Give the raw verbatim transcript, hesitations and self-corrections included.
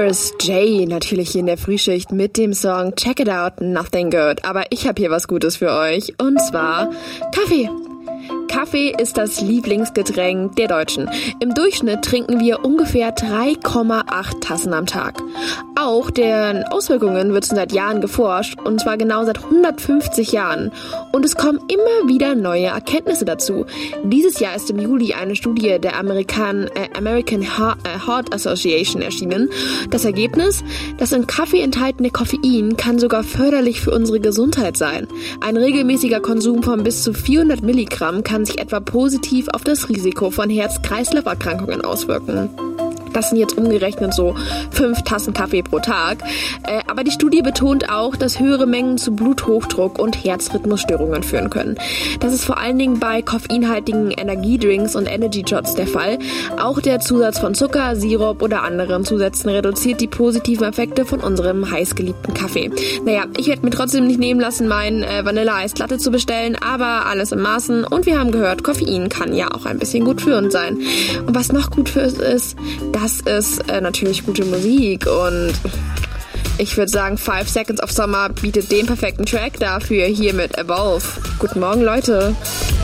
Doris J. natürlich hier in der Frühschicht mit dem Song Check It Out, Nothing Good. Aber ich habe hier was Gutes für euch und zwar Kaffee. Kaffee ist das Lieblingsgetränk der Deutschen. Im Durchschnitt trinken wir ungefähr drei Komma acht Tassen am Tag. Auch deren Auswirkungen wird seit Jahren geforscht, und zwar genau seit hundertfünfzig Jahren. Und es kommen immer wieder neue Erkenntnisse dazu. Dieses Jahr ist im Juli eine Studie der American, äh, American Heart Association erschienen. Das Ergebnis? Das in Kaffee enthaltene Koffein kann sogar förderlich für unsere Gesundheit sein. Ein regelmäßiger Konsum von bis zu vierhundert Milligramm kann sich etwa positiv auf das Risiko von Herz-Kreislauf-Erkrankungen auswirken. Das sind jetzt umgerechnet so fünf Tassen Kaffee pro Tag. Äh, aber die Studie betont auch, dass höhere Mengen zu Bluthochdruck und Herzrhythmusstörungen führen können. Das ist vor allen Dingen bei koffeinhaltigen Energiedrinks und Energy Shots der Fall. Auch der Zusatz von Zucker, Sirup oder anderen Zusätzen reduziert die positiven Effekte von unserem heißgeliebten Kaffee. Naja, ich werde mir trotzdem nicht nehmen lassen, meinen äh, Vanilla Eis Latte zu bestellen, aber alles in Maßen. Und wir haben gehört, Koffein kann ja auch ein bisschen gut für uns sein. Und was noch gut für uns ist, das ist äh, natürlich gute Musik, und ich würde sagen, Five Seconds of Summer bietet den perfekten Track dafür hier mit Evolve. Guten Morgen, Leute.